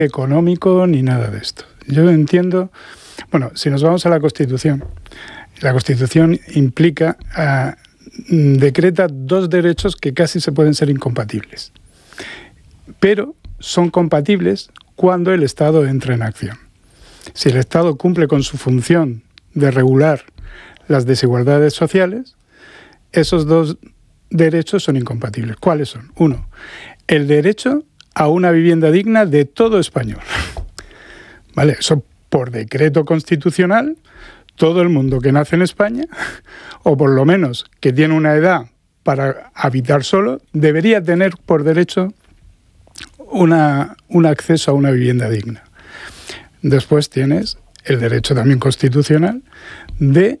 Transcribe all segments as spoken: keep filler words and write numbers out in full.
económico ni nada de esto. Yo entiendo, bueno, si nos vamos a la Constitución, la Constitución implica, uh, decreta dos derechos que casi se pueden ser incompatibles, pero son compatibles cuando el Estado entra en acción. Si el Estado cumple con su función de regular las desigualdades sociales, esos dos derechos son incompatibles. ¿Cuáles son? Uno, el derecho a una vivienda digna de todo español. ¿Vale? Eso por decreto constitucional, todo el mundo que nace en España, o por lo menos que tiene una edad para habitar solo, debería tener por derecho una, un acceso a una vivienda digna. Después tienes el derecho también constitucional de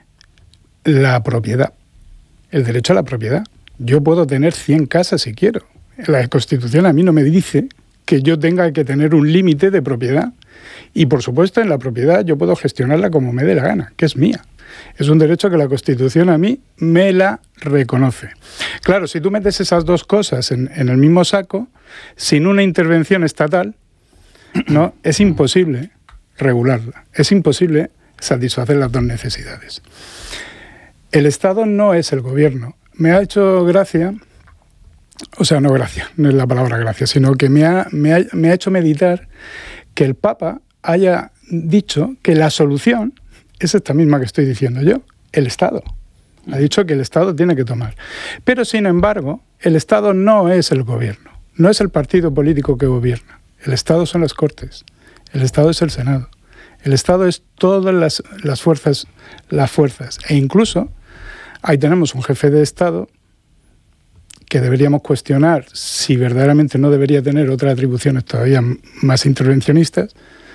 la propiedad, el derecho a la propiedad. Yo puedo tener cien casas si quiero. La Constitución a mí no me dice que yo tenga que tener un límite de propiedad. Y, por supuesto, en la propiedad yo puedo gestionarla como me dé la gana, que es mía. Es un derecho que la Constitución a mí me la reconoce. Claro, si tú metes esas dos cosas en, en el mismo saco, sin una intervención estatal, no, es imposible regularla. Es imposible satisfacer las dos necesidades. El Estado no es el gobierno. Me ha hecho gracia, o sea, no gracia, no es la palabra gracia, sino que me ha, me ha, me ha hecho meditar que el Papa haya dicho que la solución es esta misma que estoy diciendo yo, el Estado. Ha dicho que el Estado tiene que tomar. Pero, sin embargo, el Estado no es el gobierno, no es el partido político que gobierna. El Estado son las Cortes, el Estado es el Senado, el Estado es todas las, las fuerzas, las fuerzas. E incluso ahí tenemos un jefe de Estado que deberíamos cuestionar si verdaderamente no debería tener otras atribuciones todavía más intervencionistas,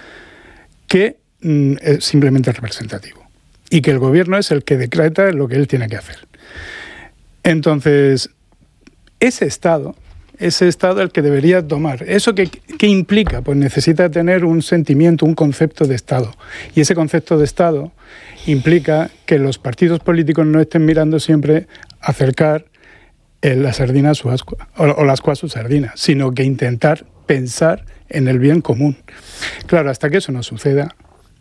que mm, es simplemente representativo. Y que el gobierno es el que decreta lo que él tiene que hacer. Entonces, ese Estado, ese Estado el que debería tomar. ¿Eso qué, qué implica? Pues necesita tener un sentimiento, un concepto de Estado. Y ese concepto de Estado implica que los partidos políticos no estén mirando siempre acercar la sardina a su ascua, o, o la ascua a su sardina, sino que intentar pensar en el bien común. Claro, hasta que eso no suceda...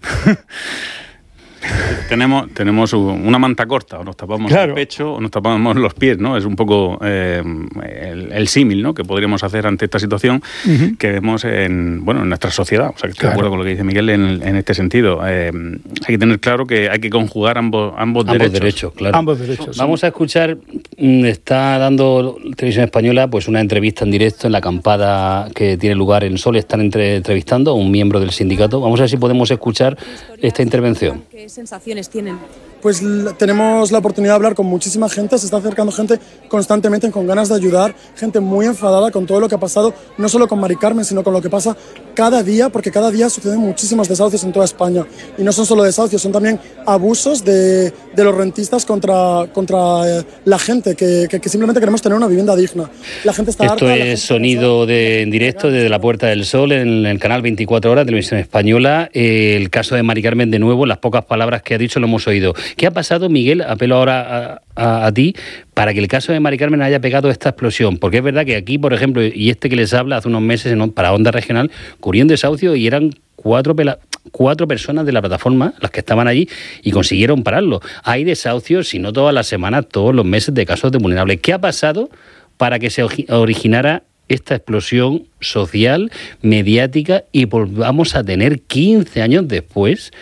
Tenemos, tenemos una manta corta, o nos tapamos claro. el pecho o nos tapamos los pies, ¿no? Es un poco eh, el, el símil, ¿no?, que podríamos hacer ante esta situación uh-huh. que vemos en, bueno, en nuestra sociedad. O sea, que estoy claro. de acuerdo con lo que dice Miguel en, en este sentido. Eh, hay que tener claro que hay que conjugar ambos, ambos, ambos derechos. derechos claro. Ambos derechos. Vamos sí. a escuchar, está dando Televisión Española pues una entrevista en directo en la acampada que tiene lugar en Sol. Están entre, entrevistando a un miembro del sindicato. Vamos a ver si podemos escuchar esta intervención. ¿Qué sensaciones tienen? Pues tenemos la oportunidad de hablar con muchísima gente, se está acercando gente constantemente con ganas de ayudar, gente muy enfadada con todo lo que ha pasado, no solo con Mari Carmen, sino con lo que pasa cada día, porque cada día suceden muchísimos desahucios en toda España. Y no son solo desahucios, son también abusos de, de los rentistas contra, contra eh, la gente, que, que, que simplemente queremos tener una vivienda digna. La gente está Esto harta, es sonido de, en directo desde la Puerta del Sol, en el canal veinticuatro horas, Televisión Española. Eh, el caso de Mari Carmen, de nuevo, las pocas palabras que ha dicho lo hemos oído. ¿Qué ha pasado, Miguel? Apelo ahora a, a, a ti, para que el caso de Mari Carmen haya pegado esta explosión. Porque es verdad que aquí, por ejemplo, y este que les habla hace unos meses en, para Onda Regional, ocurrió un desahucio y eran cuatro, pela, cuatro personas de la plataforma las que estaban allí y consiguieron pararlo. Hay desahucios, si no todas las semanas, todos los meses, de casos de vulnerables. ¿Qué ha pasado para que se originara esta explosión social, mediática, y volvamos a tener quince años después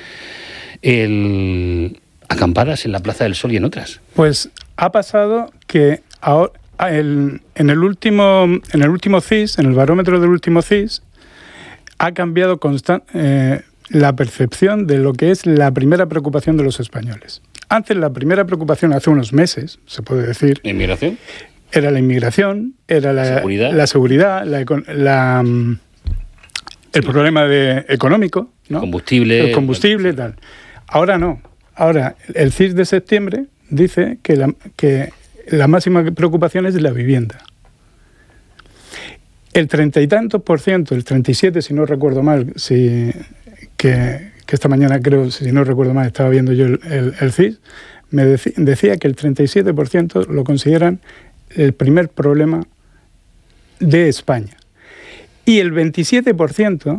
el acampadas en la Plaza del Sol y en otras? Pues ha pasado que ahora, el, en, el último, en el último C I S, en el barómetro del último C I S, ha cambiado constant, eh, la percepción de lo que es la primera preocupación de los españoles. Antes, la primera preocupación, hace unos meses, se puede decir... ¿La inmigración? Era la inmigración, era la seguridad, la, seguridad, la, la, el sí. problema de, económico, ¿no? Combustible. El combustible, tal. Ahora no. Ahora, el C I S de septiembre dice que la, que la máxima preocupación es la vivienda. El treinta y tantos por ciento, el treinta y siete, si no recuerdo mal, si, que, que esta mañana creo, si no recuerdo mal, estaba viendo yo el, el, el C I S, me deci, decía que el treinta y siete por ciento lo consideran el primer problema de España. y el veintisiete por ciento